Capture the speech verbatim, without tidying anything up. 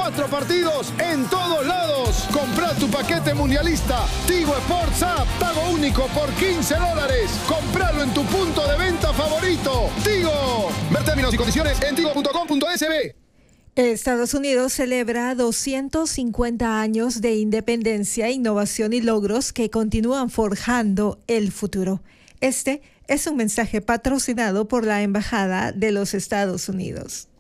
veinticuatro partidos en todos lados. Compra tu paquete mundialista. Tigo Sports App, pago único por quince dólares. Compralo en tu punto de venta favorito. Tigo. Ver términos y condiciones en tigo punto com punto es be. Estados Unidos celebra doscientos cincuenta años de independencia, innovación y logros que continúan forjando el futuro. Este es un mensaje patrocinado por la Embajada de los Estados Unidos.